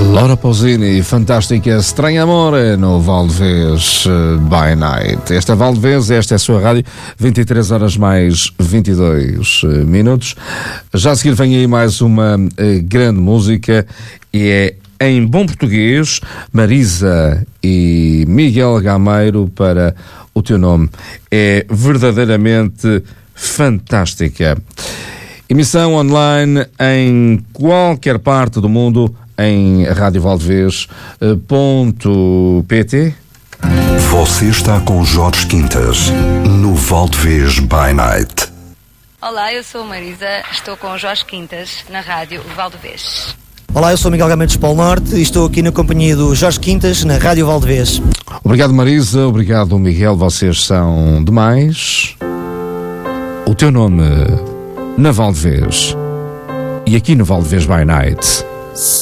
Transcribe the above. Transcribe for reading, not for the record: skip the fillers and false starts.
Laura Pausini, fantástica Estranho Amore no Valdevez by Night. Esta é Valdevez, esta é a sua rádio, 23 horas mais 22 minutos. Já a seguir vem aí mais uma grande música e é em bom português, Marisa e Miguel Gameiro para O Teu Nome. É verdadeiramente fantástica. Emissão online em qualquer parte do mundo em radiovaldevez.pt. Você está com Jorge Quintas no Valdevez by Night. Olá, eu sou a Marisa, estou com o Jorge Quintas na Rádio Valdevez. Olá, eu sou o Miguel Gameiro de Polo Norte e estou aqui na companhia do Jorge Quintas na Rádio Valdevez. Obrigado, Marisa, obrigado, Miguel, vocês são demais. O Teu Nome na Valdevez e aqui no Valdevez by Night.